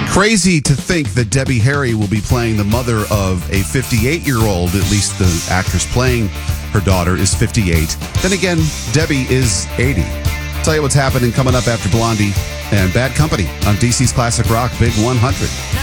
Crazy to think that Debbie Harry will be playing the mother of a 58-year-old. At least the actress playing her daughter is 58. Then again, Debbie is 80. Tell you what's happening coming up after Blondie and Bad Company on DC's Classic Rock Big 100.